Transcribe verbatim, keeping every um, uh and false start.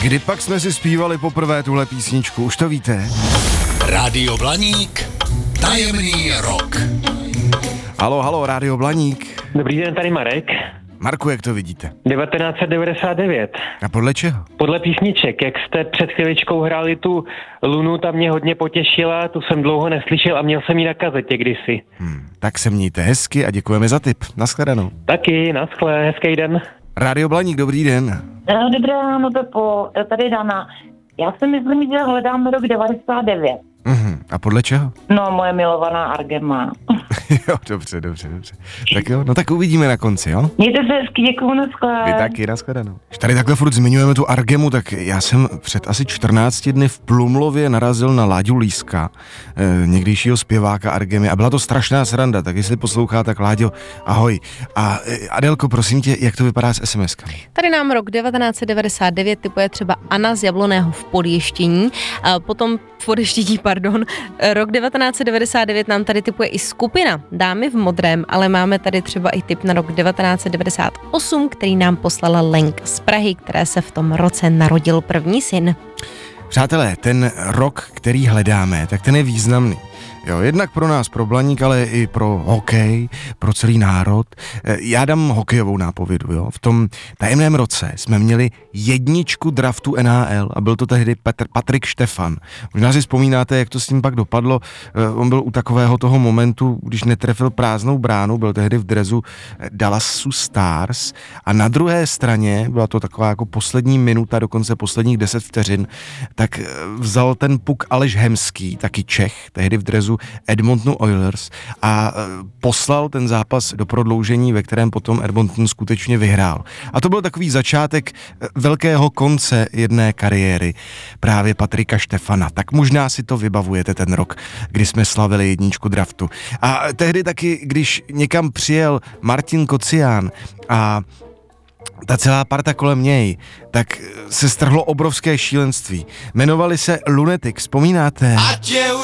Kdy pak jsme si zpívali poprvé tuhle písničku, už to víte? Rádio Blaník, tajemný rok. Halo, halo, Rádio Blaník. Dobrý den, tady Marek. Marku, jak to vidíte? devatenáct set devadesát devět. A podle čeho? Podle písniček, jak jste před chvíličkou hráli tu Lunu, ta mě hodně potěšila, tu jsem dlouho neslyšel a měl jsem ji na kazetě kdysi. Hmm, tak se mějte hezky a děkujeme za tip. Naschledanou. Taky, naschle, hezký den. Rádio Blaník, dobrý den. Dobré ráno, Pepo, tady Dana. Já si myslím, že hledám rok devadesát devět. Uhum. A podle čeho? No, moje milovaná Argema. Jo, dobře, dobře, dobře. Tak jo, no tak uvidíme na konci, jo? Mějte se hezky, děkuju, naschle. Vy taky, naschledanou. Když tady takhle furt zmiňujeme tu Argemu, tak já jsem před asi čtrnácti dny v Plumlově narazil na Láďu Líska, eh, někdejšího zpěváka Argemy, a byla to strašná sranda, tak jestli poslouchá, tak Láďo, ahoj. A eh, Adelko, prosím tě, jak to vypadá s SMSkami? Tady nám rok devatenáct set devadesát devět typuje třeba Anna z Jabloného v Podještění, a potom v Podještění, pardon, rok devatenáct set devadesát devět nám tady typuje i skupina Dámy v modrém, ale máme tady třeba i tip na rok devatenáct set devadesát osm, který nám poslala Lenk z Prahy, které se v tom roce narodil první syn. Přátelé, ten rok, který hledáme, tak ten je významný. Jo, jednak pro nás, pro Blaník, ale i pro hokej, pro celý národ. Já dám hokejovou nápovědu, jo. V tom tajemném roce jsme měli jedničku draftu N H L a byl to tehdy Petr, Patrik Štefan. Možná si vzpomínáte, jak to s ním pak dopadlo. On byl u takového toho momentu, když netrefil prázdnou bránu, byl tehdy v dresu Dallasu Stars a na druhé straně, byla to taková jako poslední minuta, dokonce posledních deset vteřin, tak vzal ten puk Aleš Hemský, taky Čech, tehdy v dresu Edmontonu Oilers, a poslal ten zápas do prodloužení, ve kterém potom Edmonton skutečně vyhrál. A to byl takový začátek velkého konce jedné kariéry právě Patrika Štefana. Tak možná si to vybavujete, ten rok, kdy jsme slavili jedničku draftu. A tehdy taky, když někam přijel Martin Kocián a ta celá parta kolem něj, tak se strhlo obrovské šílenství. Jmenovali se Lunatics, vzpomínáte? Ať je